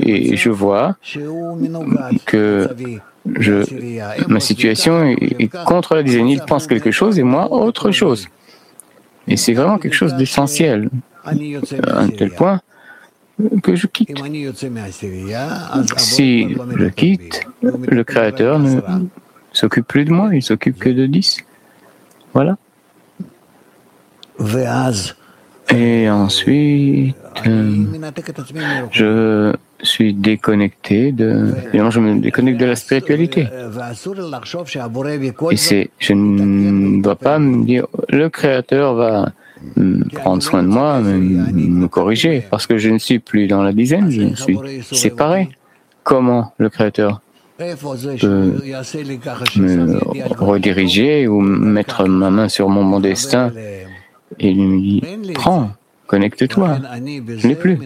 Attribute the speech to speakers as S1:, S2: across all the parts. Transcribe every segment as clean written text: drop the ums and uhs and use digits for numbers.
S1: et je vois que ma situation est contre la dizaine. Il pense quelque chose et moi autre chose. Et c'est vraiment quelque chose d'essentiel, à un tel point que je quitte. Si je quitte, le Créateur ne s'occupe plus de moi, il s'occupe que de 10. Voilà. Et ensuite, je suis déconnecté finalement, je me déconnecte de la spiritualité. Et je ne dois pas me dire, le Créateur va prendre soin de moi, me corriger, parce que je ne suis plus dans la dizaine, je suis séparé. Comment le Créateur peut me rediriger ou mettre ma main sur mon destin et il me dit, prends, connecte-toi. Je n'ai plus.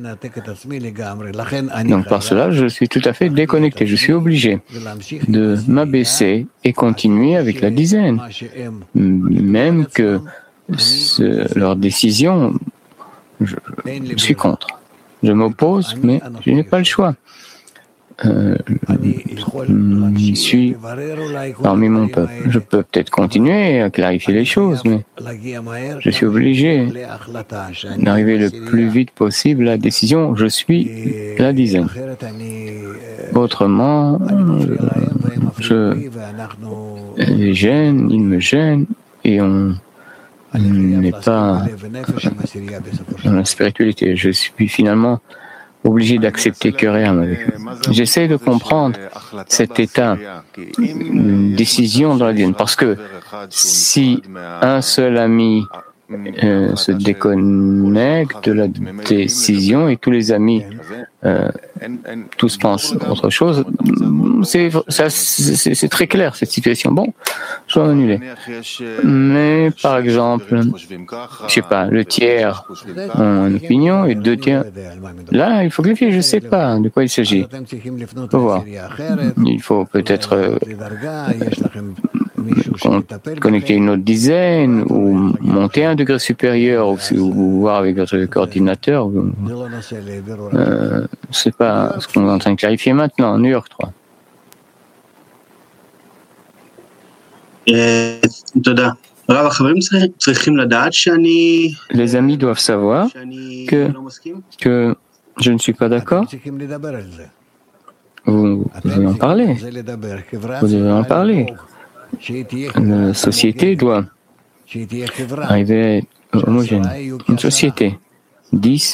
S1: Donc par cela, je suis tout à fait déconnecté. Je suis obligé de m'abaisser et continuer avec la dizaine. Même que leur décision, je suis contre. Je m'oppose, mais je n'ai pas le choix. Je suis parmi mon peuple. Je peux peut-être continuer à clarifier les choses, mais je suis obligé d'arriver le plus vite possible à la décision. Je suis la dizaine. Autrement, je les gêne, ils me gênent et on n'est pas dans la spiritualité. Je suis finalement obligé d'accepter que rien avec eux. J'essaie de comprendre cet état, une décision dans la dizaine, parce que si un seul ami se déconnecte de la décision et tous les amis tous pensent autre chose, c'est très clair cette situation. Bon, je dois m'annuler. Mais par exemple, je sais pas, le tiers ont une opinion et deux tiers. Là, il faut clarifier, je ne sais pas de quoi il s'agit. Il faut voir. Il faut peut-être connecter une autre dizaine ou monter un degré supérieur ou voir avec votre coordinateur. C'est pas ce qu'on est en train de clarifier maintenant, New York 3. Les amis doivent savoir que je ne suis pas d'accord. Vous devez en parler. Vous devez en parler. La société doit arriver à être homogène. Une société. 10,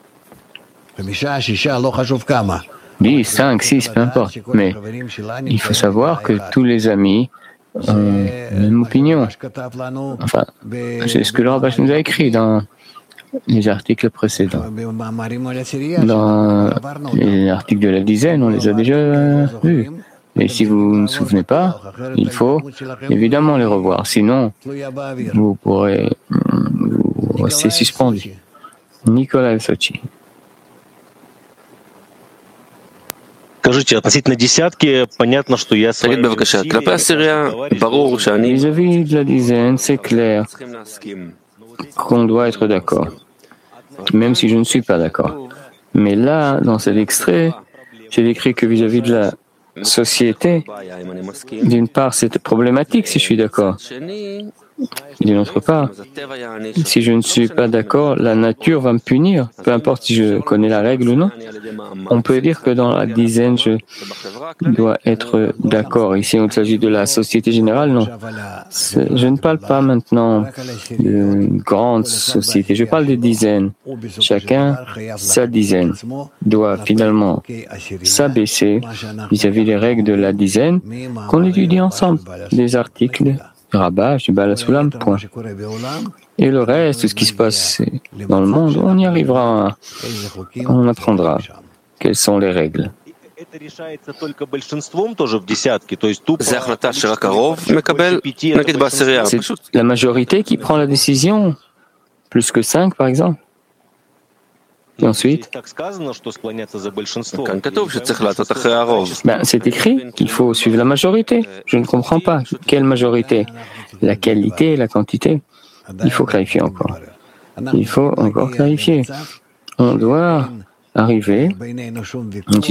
S1: 5, 6, peu importe. Mais il faut savoir que tous les amis ont la même opinion. Enfin, c'est ce que le Rabash nous a écrit dans les articles précédents. Dans les articles de la dizaine, on les a déjà vus. Et si vous ne vous souvenez pas, il faut évidemment les revoir. Sinon, vous pourrez vous rester suspendu. Nicolas Sochi. Vis-à-vis de la dizaine, c'est clair qu'on doit être d'accord, même si je ne suis pas d'accord. Mais là, dans cet extrait, j'ai décrit que vis-à-vis de la société, d'une part, c'est problématique si je suis d'accord. D'une autre part, si je ne suis pas d'accord, la nature va me punir, peu importe si je connais la règle ou non. On peut dire que dans la dizaine, je dois être d'accord. Ici, il s'agit de la société générale, non. Je ne parle pas maintenant d'une grande société, je parle de dizaines. Chacun, sa dizaine, doit finalement s'abaisser vis-à-vis des règles de la dizaine qu'on étudie ensemble, des articles Rabash, du Baal HaSulam, point. Et le reste, ce qui se passe dans le monde, on y arrivera, on apprendra quelles sont les règles. C'est la majorité qui prend la décision, plus que 5 par exemple. Et ensuite, c'est écrit qu'il faut suivre la majorité. Je ne comprends pas. Quelle majorité? La qualité, la quantité? Il faut clarifier encore. Il faut encore clarifier. On doit arriver